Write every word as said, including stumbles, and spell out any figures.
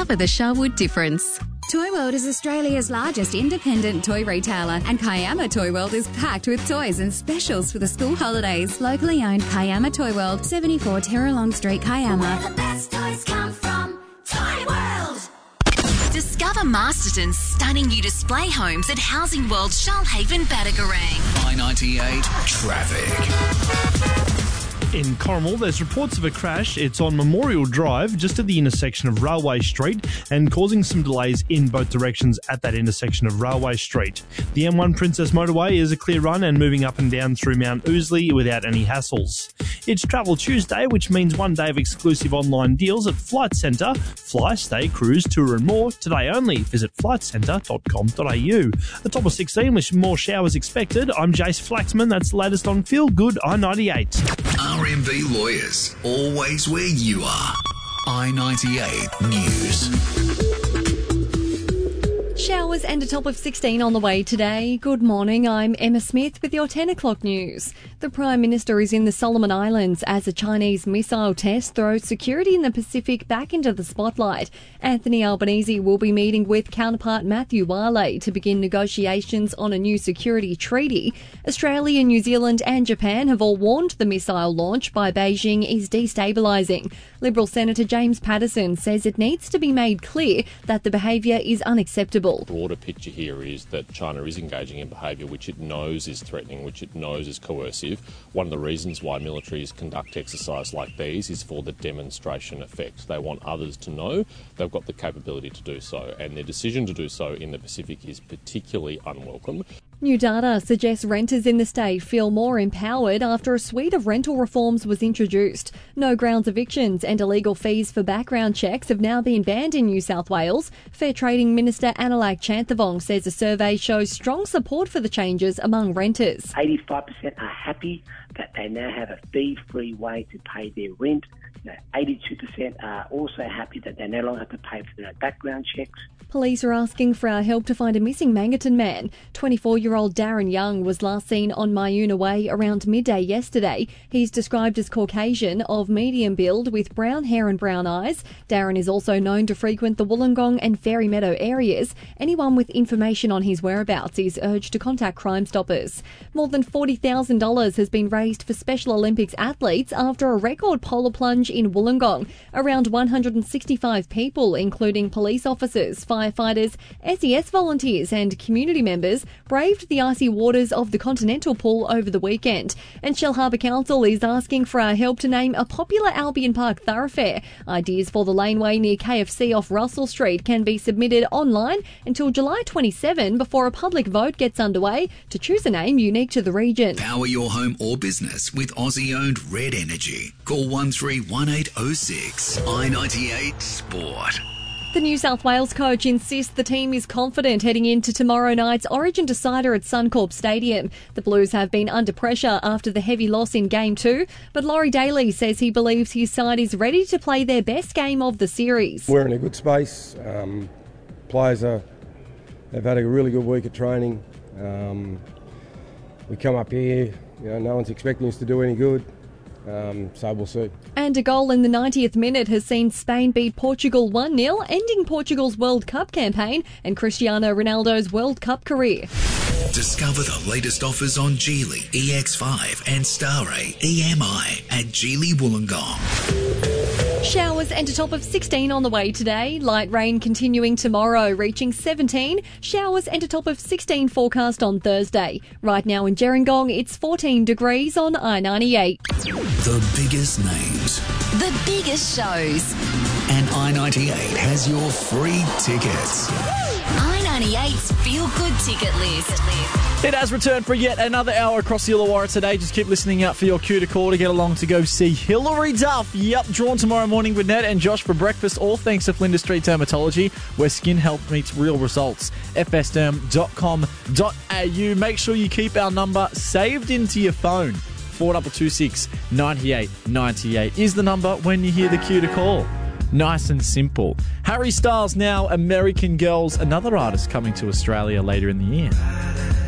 Discover the Sharwood difference. Toy World is Australia's largest independent toy retailer, and Kiama Toy World is packed with toys and specials for the school holidays. Locally owned Kiama Toy World, seventy-four Terralong Street, Kiama. Where the best toys come from, Toy World! Discover Masterton's stunning new display homes at Housing World Shoalhaven, Badagarang. I ninety-eight traffic. In Corrimal, there's reports of a crash. It's on Memorial Drive, just at the intersection of Railway Street, and causing some delays in both directions at that intersection of Railway Street. The M one Princess Motorway is a clear run and moving up and down through Mount Ousley without any hassles. It's Travel Tuesday, which means one day of exclusive online deals at Flight Centre. Fly, stay, cruise, tour and more. Today only. Visit flight centre dot com dot a u. The top of sixteen with more showers expected. I'm Jace Flaxman. That's the latest on Feel Good I ninety-eight. R M B Lawyers, always where you are. I ninety-eight News. Showers and a top of sixteen on the way today. Good morning, I'm Emma Smith with your ten o'clock news. The Prime Minister is in the Solomon Islands as a Chinese missile test throws security in the Pacific back into the spotlight. Anthony Albanese will be meeting with counterpart Matthew Wale to begin negotiations on a new security treaty. Australia, New Zealand and Japan have all warned the missile launch by Beijing is destabilising. Liberal Senator James Patterson says it needs to be made clear that the behaviour is unacceptable. The broader picture here is that China is engaging in behaviour which it knows is threatening, which it knows is coercive. One of the reasons why militaries conduct exercises like these is for the demonstration effect. They want others to know they've got the capability to do so, and their decision to do so in the Pacific is particularly unwelcome. New data suggests renters in the state feel more empowered after a suite of rental reforms was introduced. No grounds evictions and illegal fees for background checks have now been banned in New South Wales. Fair Trading Minister Anilak Chanthavong says a survey shows strong support for the changes among renters. eighty-five percent are happy that they now have a fee-free way to pay their rent. You know, eighty-two percent are also happy that they no longer have to pay for their background checks. Police are asking for our help to find a missing Mangaton man. twenty-four-year-old Darren Young was last seen on Myuna Way around midday yesterday. He's described as Caucasian, of medium build, with brown hair and brown eyes. Darren is also known to frequent the Wollongong and Fairy Meadow areas. Anyone with information on his whereabouts is urged to contact Crime Stoppers. More than forty thousand dollars has been raised for Special Olympics athletes after a record polar plunge in Wollongong. Around one hundred sixty-five people, including police officers, firefighters, S E S volunteers and community members, braved the icy waters of the Continental Pool over the weekend. And Shell Harbour Council is asking for our help to name a popular Albion Park thoroughfare. Ideas for the laneway near K F C off Russell Street can be submitted online until July twenty-seventh before a public vote gets underway to choose a name unique to the region. Power your home or business with Aussie-owned Red Energy. Call one three one eight oh six. I ninety-eight Sport. The New South Wales coach insists the team is confident heading into tomorrow night's Origin decider at Suncorp Stadium. The Blues have been under pressure after the heavy loss in Game two, but Laurie Daly says he believes his side is ready to play their best game of the series. We're in a good space. Um, players are, they've had a really good week of training. Um, we come up here, you know, no one's expecting us to do any good. Um, so we'll see. And a goal in the ninetieth minute has seen Spain beat Portugal one nil, ending Portugal's World Cup campaign and Cristiano Ronaldo's World Cup career. Discover the latest offers on Geely, E X five and Starray E M I at Geely Wollongong. Showers and a top of sixteen on the way today. Light rain continuing tomorrow, reaching seventeen. Showers and a top of sixteen forecast on Thursday. Right now in Gerringong, it's fourteen degrees on I ninety-eight. The biggest names. The biggest shows. And I ninety-eight has your free tickets. I ninety-eight's Feel Good ticket list. It has returned for yet another hour across the Illawarra today. Just keep listening out for your cue to call to get along to go see Hilary Duff. Yep, drawn tomorrow morning with Ned and Josh for breakfast, all thanks to Flinders Street Dermatology, where skin health meets real results. f s derm dot com dot a u. Make sure you keep our number saved into your phone. four two two six, nine eight nine eight is the number when you hear the cue to call. Nice and simple. Harry Styles now, American Girls, another artist coming to Australia later in the year.